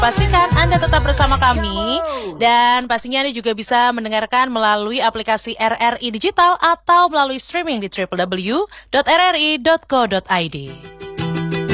Pastikan Anda tetap bersama kami. Dan pastinya Anda juga bisa mendengarkan melalui aplikasi RRI Digital atau melalui streaming di www.rri.co.id.